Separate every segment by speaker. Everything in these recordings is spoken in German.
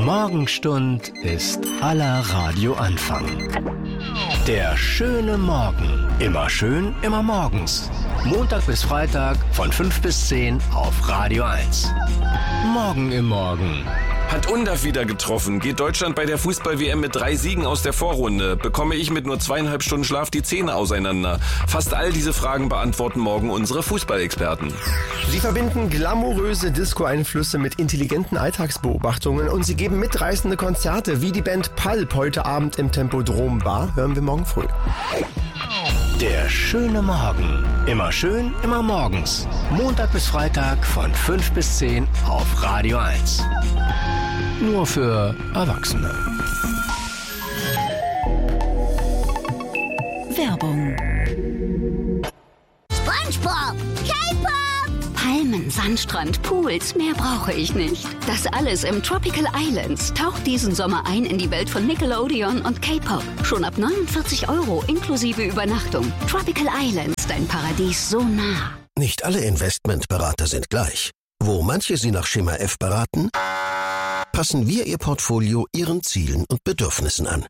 Speaker 1: Morgenstund ist aller Radioanfang. Der schöne Morgen. Immer schön, immer morgens. Montag bis Freitag von 5 bis 10 auf Radio 1. Morgen im Morgen.
Speaker 2: Hat Undaf wieder getroffen? Geht Deutschland bei der Fußball-WM mit 3 Siegen aus der Vorrunde? Bekomme ich mit nur 2,5 Stunden Schlaf die Zähne auseinander? Fast all diese Fragen beantworten morgen unsere Fußballexperten.
Speaker 3: Sie verbinden glamouröse Disco-Einflüsse mit intelligenten Alltagsbeobachtungen und sie geben mitreißende Konzerte wie die Band Pulp heute Abend im Tempodrom Bar. Hören wir morgen früh.
Speaker 1: Der schöne Morgen. Immer schön, immer morgens. Montag bis Freitag von 5 bis 10 auf Radio 1. Nur für Erwachsene.
Speaker 4: Werbung.
Speaker 5: SpongeBob, K-Pop,
Speaker 4: Palmen, Sandstrand, Pools, mehr brauche ich nicht. Das alles im Tropical Islands. Taucht diesen Sommer ein in die Welt von Nickelodeon und K-Pop. Schon ab 49 € inklusive Übernachtung. Tropical Islands, dein Paradies so nah.
Speaker 6: Nicht alle Investmentberater sind gleich. Wo manche Sie nach Schema F beraten, passen wir Ihr Portfolio Ihren Zielen und Bedürfnissen an.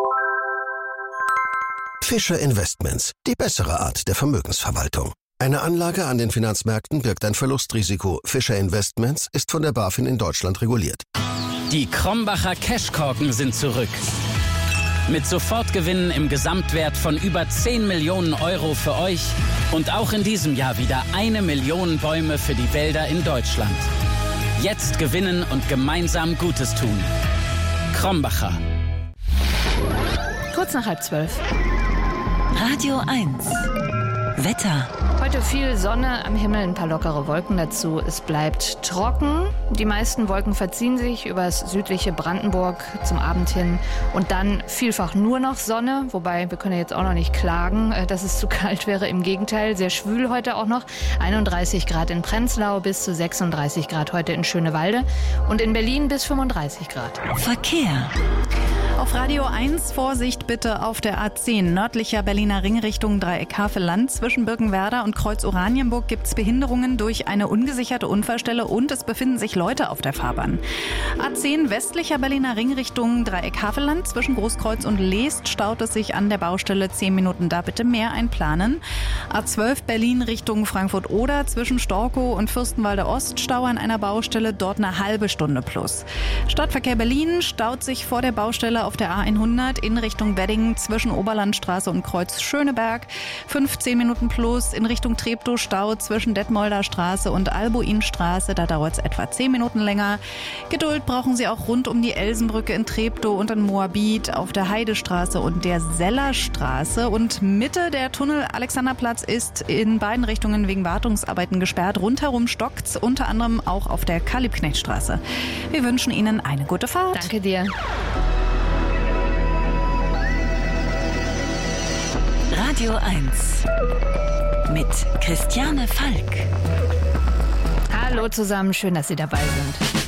Speaker 6: Fischer Investments, die bessere Art der Vermögensverwaltung. Eine Anlage an den Finanzmärkten birgt ein Verlustrisiko. Fischer Investments ist von der BaFin in Deutschland reguliert.
Speaker 7: Die Krombacher Cashkorken sind zurück. Mit Sofortgewinnen im Gesamtwert von über 10 Millionen € für euch und auch in diesem Jahr wieder 1 Million Bäume für die Wälder in Deutschland. Jetzt gewinnen und gemeinsam Gutes tun. Krombacher.
Speaker 8: Kurz nach 11:30.
Speaker 4: Radio 1. Wetter.
Speaker 8: Heute viel Sonne, am Himmel ein paar lockere Wolken dazu. Es bleibt trocken. Die meisten Wolken verziehen sich übers südliche Brandenburg zum Abend hin. Und dann vielfach nur noch Sonne. Wobei, wir können jetzt auch noch nicht klagen, dass es zu kalt wäre. Im Gegenteil, sehr schwül heute auch noch. 31 Grad in Prenzlau bis zu 36 Grad heute in Schönewalde. Und in Berlin bis 35 Grad.
Speaker 4: Verkehr.
Speaker 9: Auf Radio 1 Vorsicht bitte auf der A10 nördlicher Berliner Ring Richtung Dreieck Havelland. Zwischen Birkenwerder und Kreuz Oranienburg gibt es Behinderungen durch eine ungesicherte Unfallstelle und es befinden sich Leute auf der Fahrbahn. A10 westlicher Berliner Ring Richtung Dreieck Havelland. Zwischen Großkreuz und Leest staut es sich an der Baustelle 10 Minuten. Da bitte mehr einplanen. A12 Berlin Richtung Frankfurt-Oder. Zwischen Storkow und Fürstenwalde Ost Stau an einer Baustelle. Dort eine halbe Stunde plus. Stadtverkehr Berlin staut sich vor der Baustelle auf der A100 in Richtung Wedding zwischen Oberlandstraße und Kreuz Schöneberg. 15 Minuten plus in Richtung Treptow Stau zwischen Detmolder Straße und Albuinstraße. Da dauert es etwa 10 Minuten länger. Geduld brauchen Sie auch rund um die Elsenbrücke in Treptow und in Moabit auf der Heidestraße und der Sellerstraße. Und Mitte der Tunnel Alexanderplatz ist in beiden Richtungen wegen Wartungsarbeiten gesperrt. Rundherum stockt's, unter anderem auch auf der Karl-Liebknecht-Straße. Wir wünschen Ihnen eine gute Fahrt.
Speaker 8: Danke dir.
Speaker 4: Radio 1 mit Christiane Falk.
Speaker 8: Hallo zusammen, schön, dass Sie dabei sind.